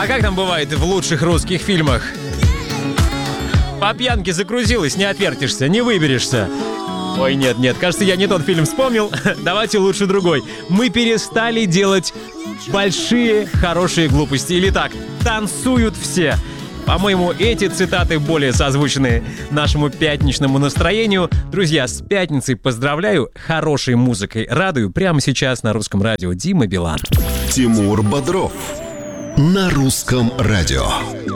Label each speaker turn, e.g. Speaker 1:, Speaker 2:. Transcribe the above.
Speaker 1: А как там бывает в лучших русских фильмах? По пьянке закрутилась, не отвертишься, не выберешься. Ой, нет, кажется, я не тот фильм вспомнил. Давайте лучше другой. Мы перестали делать большие, хорошие глупости. Или так, танцуют все. По-моему, эти цитаты более созвучны нашему пятничному настроению. Друзья, с пятницей поздравляю, хорошей музыкой радую. Прямо сейчас на Русском радио Дима Билан.
Speaker 2: Тимур Бодров на Русском радио.